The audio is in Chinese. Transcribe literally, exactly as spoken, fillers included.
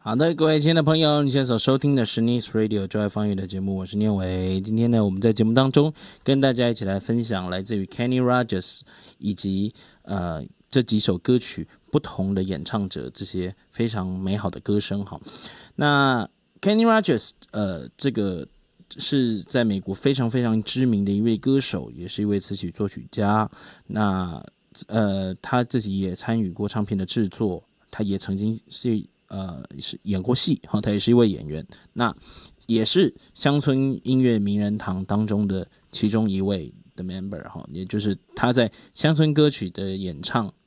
好的，各位亲爱的朋友，你现在所收听的是 Nice Radio 就爱方言的节目，我是念伟。今天呢，我们在节目当中跟大家一起来分享来自于 Kenny Rogers 以及呃这几首歌曲不同的演唱者，这些非常美好的歌声。哈，那 Kenny Rogers 呃这个是在美国非常非常知名的一位歌手，也是一位词曲作曲家。那呃他自己也参与过唱片的制作，他也曾经是。呃，是演过戏，他也是一位演员，那也是乡村音乐名人堂当中的其中一位的 member， 也就是他在乡村歌曲的演唱